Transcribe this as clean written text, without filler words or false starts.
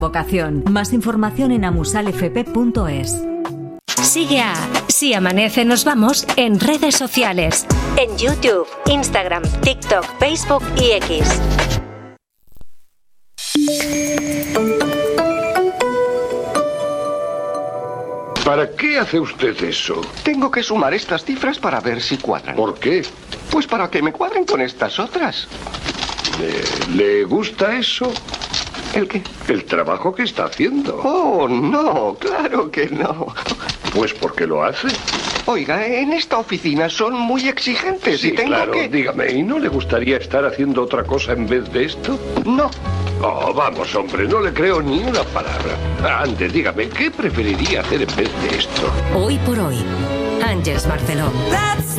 Vocación. Más información en amusalfp.es. Sigue a Si Amanece Nos Vamos en redes sociales. En YouTube, Instagram, TikTok, Facebook y X. ¿Para qué hace usted eso? Tengo que sumar estas cifras para ver si cuadran. ¿Por qué? Pues para que me cuadren con estas otras. ¿Le gusta eso? ¿El qué? El trabajo que está haciendo. Oh, no, claro que no. Pues ¿por qué lo hace? Oiga, en esta oficina son muy exigentes Sí, y tengo claro, que... dígame, ¿y no le gustaría estar haciendo otra cosa en vez de esto? No. Oh, vamos, hombre, no le creo ni una palabra. Antes, dígame, ¿qué preferiría hacer en vez de esto? Hoy por hoy, Ángeles Barceló.